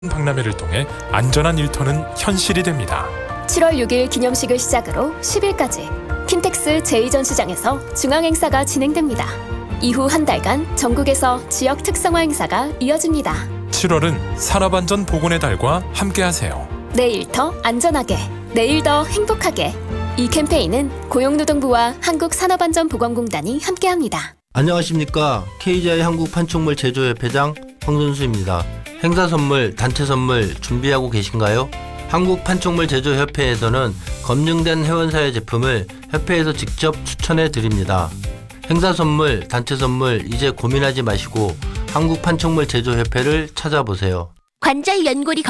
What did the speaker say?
박람회를 통해 안전한 일터는 현실이 됩니다. 7월 6일 기념식을 시작으로 10일까지 킨텍스 제2전시장에서 중앙행사가 진행됩니다. 이후 한 달간 전국에서 지역 특성화 행사가 이어집니다. 7월은 산업안전 보건의 달과 함께하세요. 내일 더 안전하게, 내일 더 행복하게. 이 캠페인은 고용노동부와 한국산업안전보건공단이 함께합니다. 안녕하십니까. KGI 한국판촉물 제조협회장 황선수입니다. 행사 선물, 단체 선물 준비하고 계신가요? 한국판촉물 제조협회에서는 검증된 회원사의 제품을 협회에서 직접 추천해 드립니다. 행사 선물, 단체 선물 이제 고민하지 마시고 한국판촉물 제조협회를 찾아보세요. 관절 연골이